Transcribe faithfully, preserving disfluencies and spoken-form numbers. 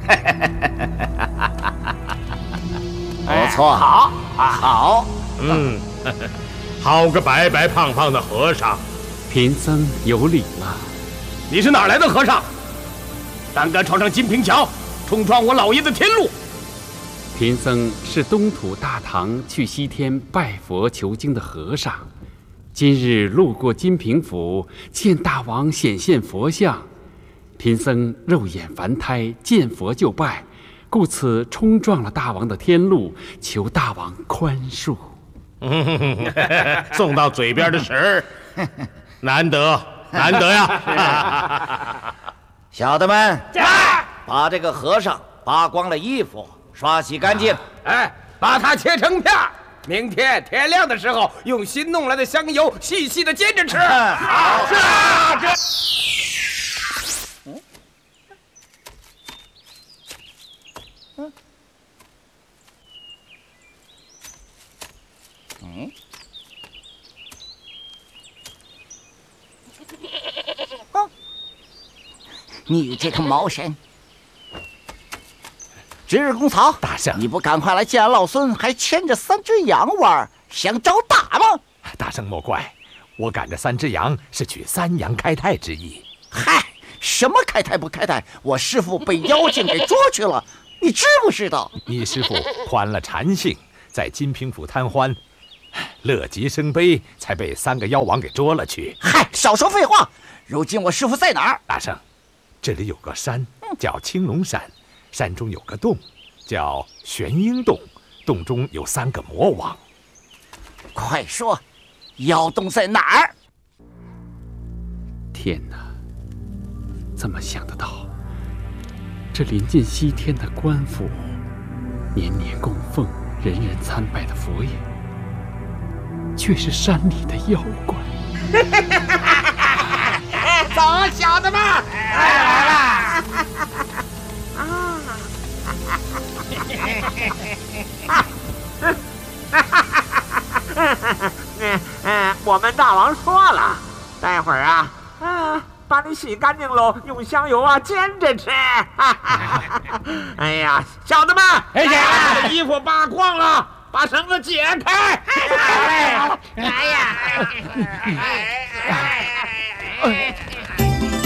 不错，好，好， 嗯，好个白白胖胖的和尚。 贫僧有礼了。 你是哪来的和尚？胆敢闯上金平桥，冲撞我老爷的天路？ 贫僧是东土大唐去西天拜佛求经的和尚，今日路过金平府，见大王显现佛像，贫僧肉眼凡胎，见佛就拜，故此冲撞了大王的天路，求大王宽恕。 送到嘴边的食儿，难得难得呀！ 小的们，把这个和尚扒光了衣服，刷洗干净。 哎，把它切成片儿。明天天亮的时候，用新弄来的香油细细的煎着吃。好，是啊，这。 嗯。嗯。啊！你这个毛神！值日公曹， 大圣， 你不赶快来见俺老孙，还牵着三只羊玩，想找打吗？ 大圣莫怪，我赶着三只羊是取三羊开泰之意。 嗨，什么开泰不开泰？我师父被妖精给捉去了，你知不知道？ 你师父宽了禅性，在金平府贪欢，乐极生悲，才被三个妖王给捉了去。 嗨，少说废话！如今我师父在哪儿？ 大圣，这里有个山叫青龙山，山中有个洞叫玄鹰洞，洞中有三个魔王。 快说，妖洞在哪儿？ 天哪，怎么想得到，这临近西天的官府，年年供奉、人人参拜的佛爷，却是山里的妖怪。 走，小的们，来了！啊！ 我们大王说了，待会儿啊，啊，把你洗干净喽，用香油啊煎着吃。哎呀，小的们， 哎呀，衣服扒光了，把绳子解开。哎呀！哎呀！哎哎哎！